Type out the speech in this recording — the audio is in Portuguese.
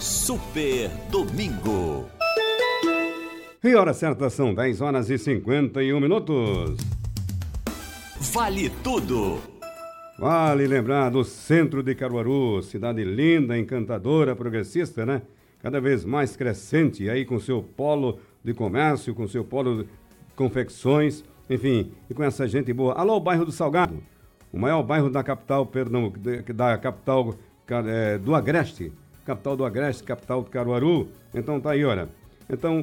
Super Domingo. E hora certa são 10h51. Vale tudo. Vale lembrar do centro de Caruaru, cidade linda, encantadora, progressista, né? Cada vez mais crescente aí com seu polo de comércio, com seu polo de confecções, enfim, e com essa gente boa. Alô, bairro do Salgado, o maior bairro da capital, da capital do Agreste, capital do Agreste, capital de Caruaru. Então tá aí, olha. Então,